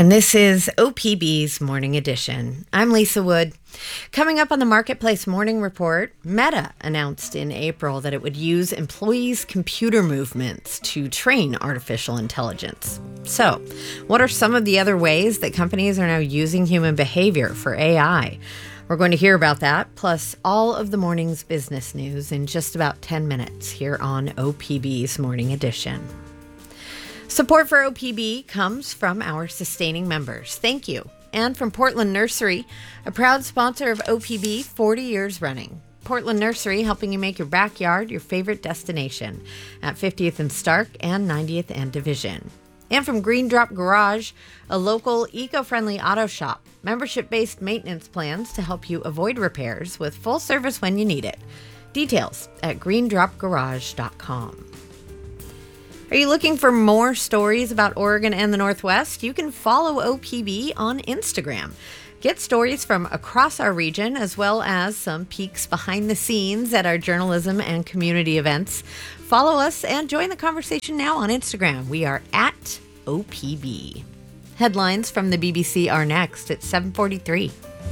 And this is OPB's Morning Edition. I'm Lisa Wood. Coming up on the Marketplace Morning Report, Meta announced in April that it would use employees' computer movements to train artificial intelligence. So, what are some of the other ways that companies are now using human behavior for AI? We're going to hear about that, plus all of the morning's business news in just about 10 minutes here on OPB's Morning Edition. Support for OPB comes from our sustaining members. Thank you. And from Portland Nursery, a proud sponsor of OPB 40 years running. Portland Nursery, helping you make your backyard your favorite destination at 50th and Stark and 90th and Division. And from Green Drop Garage, a local eco-friendly auto shop. Membership-based maintenance plans to help you avoid repairs with full service when you need it. Details at greendropgarage.com. Are you looking for more stories about Oregon and the Northwest? You can follow OPB on Instagram. Get stories from across our region, as well as some peeks behind the scenes at our journalism and community events. Follow us and join the conversation now on Instagram. We are at OPB. Headlines from the BBC are next at 7:43.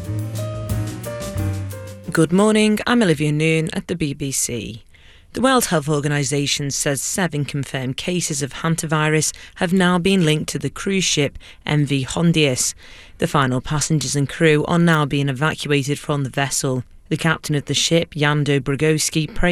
Good morning, I'm Olivia Noon at the BBC. The World Health Organisation says 7 confirmed cases of hantavirus have now been linked to the cruise ship MV Hondius. The final passengers and crew are now being evacuated from the vessel. The captain of the ship, Jan Dobrogowski,